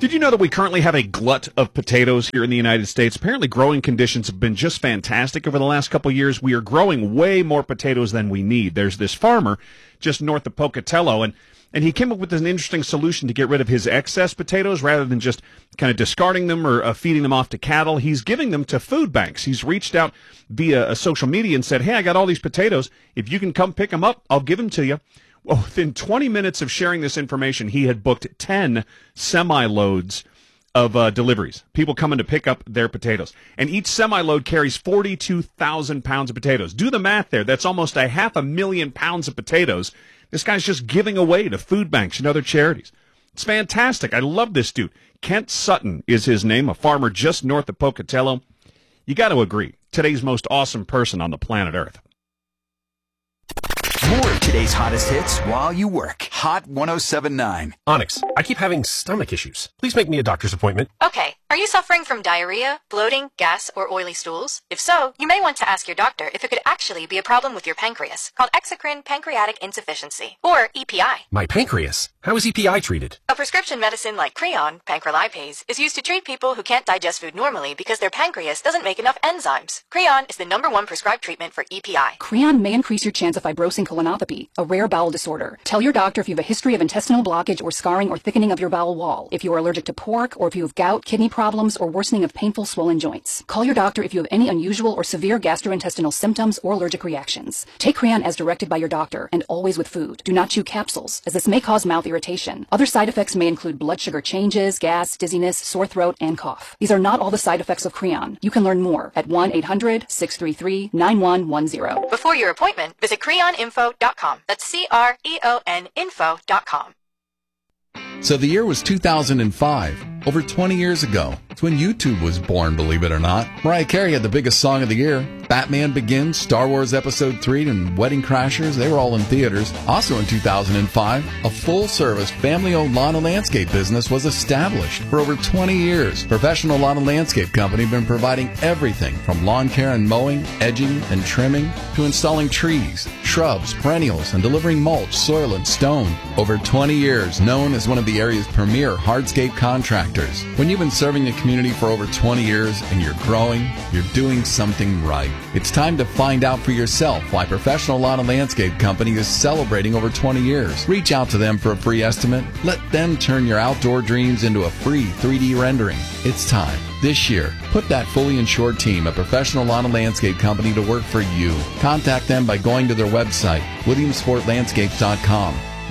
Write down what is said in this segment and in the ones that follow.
Did you know that we currently have a glut of potatoes here in the United States? Apparently growing conditions have been just fantastic over the last couple of years. We are growing way more potatoes than we need. There's this farmer just north of Pocatello, and he came up with an interesting solution to get rid of his excess potatoes rather than just kind of discarding them or feeding them off to cattle. He's giving them to food banks. He's reached out via social media and said, hey, I got all these potatoes. If you can come pick them up, I'll give them to you. Well, within 20 minutes of sharing this information, he had booked 10 semi-loads of deliveries, people coming to pick up their potatoes. And each semi-load carries 42,000 pounds of potatoes. Do the math there. That's almost 500,000 pounds of potatoes. This guy's just giving away to food banks and other charities. It's fantastic. I love this dude. Kent Sutton is his name, a farmer just north of Pocatello. You got to agree, today's most awesome person on the planet Earth. More of today's hottest hits while you work. Hot 107.9. Onyx, I keep having stomach issues. Please make me a doctor's appointment. Okay. Are you suffering from diarrhea, bloating, gas, or oily stools? If so, you may want to ask your doctor if it could actually be a problem with your pancreas, called exocrine pancreatic insufficiency, or EPI. My pancreas? How is EPI treated? A prescription medicine like Creon, pancrelipase, is used to treat people who can't digest food normally because their pancreas doesn't make enough enzymes. Creon is the #1 prescribed treatment for EPI. Creon may increase your chance of fibrosing colonopathy, a rare bowel disorder. Tell your doctor if you have a history of intestinal blockage or scarring or thickening of your bowel wall, if you are allergic to pork, or if you have gout, kidney problems, or worsening of painful swollen joints. Call your doctor if you have any unusual or severe gastrointestinal symptoms or allergic reactions. Take Creon as directed by your doctor, and always with food. Do not chew capsules, as this may cause mouth irritation. Other side effects may include blood sugar changes, gas, dizziness, sore throat, and cough. These are not all the side effects of Creon. You can learn more at 1-800-633-9110. Before your appointment, visit creoninfo.com. That's CREON info.com. So the year was 2005, over 20 years ago. It's when YouTube was born, believe it or not. Mariah Carey had the biggest song of the year. Batman Begins, Star Wars Episode 3, and Wedding Crashers, they were all in theaters. Also in 2005, a full-service, family-owned lawn and landscape business was established. For over 20 years, Professional Lawn and Landscape Company have been providing everything from lawn care and mowing, edging, and trimming, to installing trees, shrubs, perennials, and delivering mulch, soil, and stone. Over 20 years, known as one of the area's premier hardscape contractors. When you've been serving the community for over 20 years and you're growing, you're doing something right. It's time to find out for yourself why Professional Lawn and Landscape Company is celebrating over 20 years. Reach out to them for a free estimate. Let them turn your outdoor dreams into a free 3D rendering. It's time. This year, put that fully insured team at Professional Lawn and Landscape Company to work for you. Contact them by going to their website, WilliamsportLandscapes.com.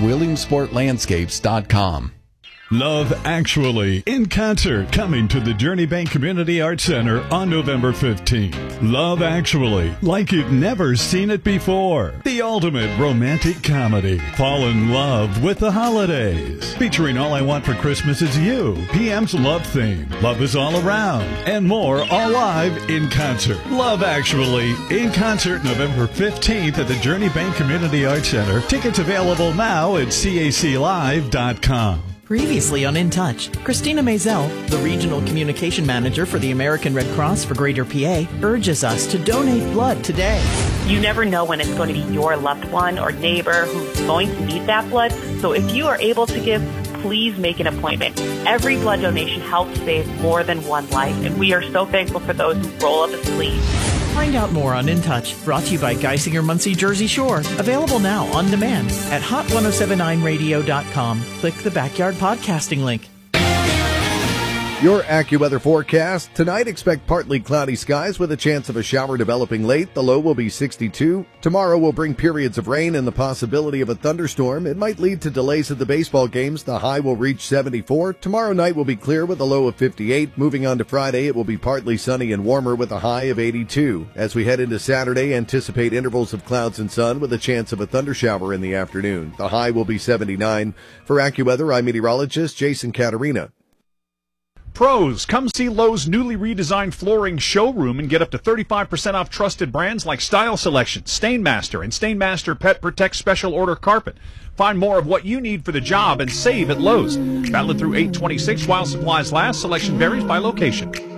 WilliamsportLandscapes.com. Love Actually in concert, coming to the Journey Bank Community Arts Center on November 15th. Love Actually, like you've never seen it before. The ultimate romantic comedy. Fall in love with the holidays. Featuring All I Want for Christmas Is You, PM's Love Theme, Love Is All Around, and more, all live in concert. Love Actually in concert November 15th at the Journey Bank Community Arts Center. Tickets available now at caclive.com. Previously on In Touch, Christina Maisel, the Regional Communication Manager for the American Red Cross for Greater PA, urges us to donate blood today. You never know when it's going to be your loved one or neighbor who's going to need that blood. So if you are able to give, please make an appointment. Every blood donation helps save more than one life, and we are so thankful for those who roll up a sleeve. Find out more on In Touch, brought to you by Geisinger Muncie Jersey Shore. Available now on demand at hot1079radio.com. Click the Backyard Podcasting link. Your AccuWeather forecast. Tonight, expect partly cloudy skies with a chance of a shower developing late. The low will be 62. Tomorrow will bring periods of rain and the possibility of a thunderstorm. It might lead to delays at the baseball games. The high will reach 74. Tomorrow night will be clear with a low of 58. Moving on to Friday, it will be partly sunny and warmer with a high of 82. As we head into Saturday, anticipate intervals of clouds and sun with a chance of a thundershower in the afternoon. The high will be 79. For AccuWeather, I'm meteorologist Jason Caterina. Pros, come see Lowe's newly redesigned flooring showroom and get up to 35% off trusted brands like Style Selection, Stainmaster, and Stainmaster Pet Protect Special Order Carpet. Find more of what you need for the job and save at Lowe's. Valid through 8/26 while supplies last. Selection varies by location.